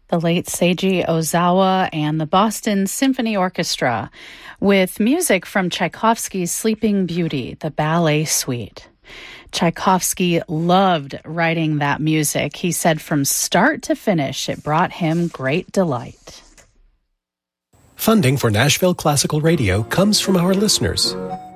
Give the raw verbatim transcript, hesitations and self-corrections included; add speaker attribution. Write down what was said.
Speaker 1: The late Seiji Ozawa and the Boston Symphony Orchestra, with music from Tchaikovsky's Sleeping Beauty, the ballet suite. Tchaikovsky loved writing that music. He said from start to finish, it brought him great delight.
Speaker 2: Funding for Nashville Classical Radio comes from our listeners.